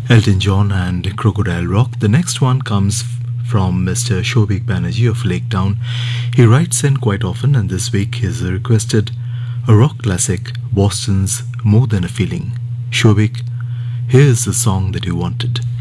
Elton John and Crocodile Rock. The next one comes from Mr. Shobik Banerjee of Lake Town. He writes in quite often, and this week he's requested a rock classic, Boston's More Than a Feeling. Shobik, here's the song that you wanted.